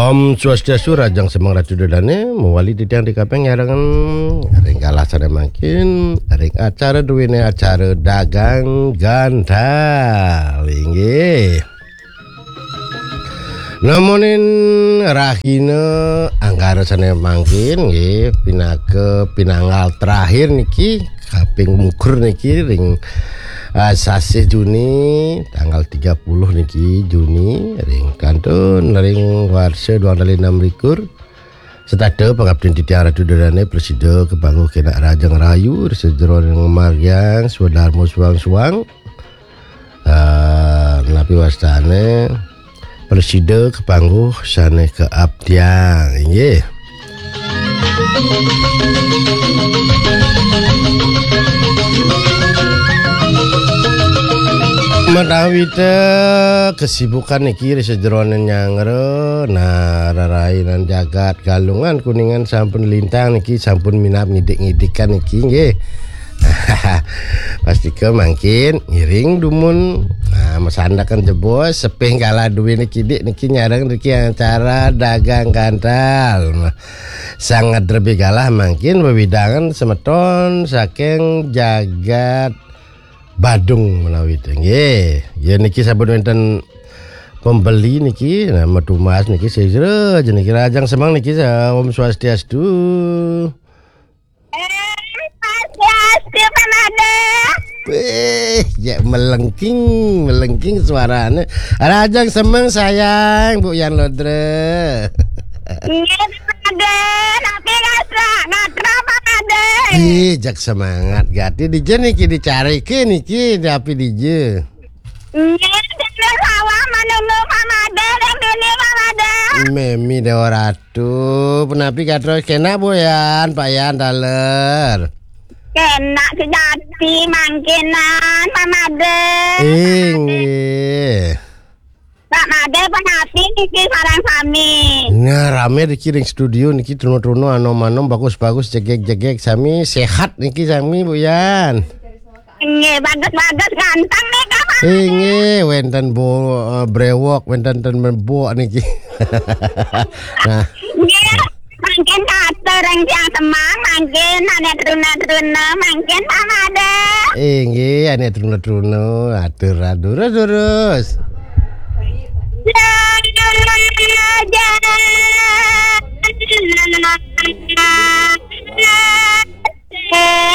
Om Swastiastu Rajang Semang Ratu Dodane mewali didang di kapeng nyarangan ring kalah sada makin ring acara duwene acara dagang gandal inggih. Namunin rahina anggara sana mangkin nggih pinanggal terakhir niki kaping mukur niki ring sasi Juni tanggal 30 niki Juni ring kantun ring warsa 26 setada pengabdian di tiang Ratu Dodane presida kebangun kena Rajang Rayu sejeron Maryang Swadarmo suang-suang napi wastane presida kebangun sane keabdian nggih. Menawi kesibukan niki sejeronen nyangre rarainan jagat galungan kuningan sampun lintang niki sampun minap ngidik-ngidikan niki nggih. Pasti ke mangkin ngiring dumun mesandakan jebos seping kala duwe niki dik niki nyareng niki acara dagang gandal. Sangat lebih galah mangkin wewidangan semeton saking jagat Badung menawi nggih. Ya niki sampun wonten pembeli niki metu Mas niki sejre niki Rajang Semang niki Om Swastiastu. Swastiastu Panade. Ya melengking suarane. Rajang Semang sayang Bu Yan Lodre. Iya Panade, tapi ngatra Panade. Jak semangat gati dije niki dicarike niki tapi dije. Iya dene sawah manunggu Panade dene Panade. Memi Dewa Ratu, penapi katro kena Bu Yan, Pak Yan daler. Kena sejati mangkinan Panade. Inggih. Pak Made penapi niki sareng sami. Nah rame dikiring studio niki trono-trono anom-anom bagus-bagus jegek-jegek sami sehat niki sami Bu Yan. Nggih bagus-bagus ganteng nih Kak. Inggih wenten brewok wenten bo niki. Nah Nggih mangkin kater yang Siang Semang mangkin ane truna-truna mangkin Pak Made. inggih ane trono-trono atur terus. Ya,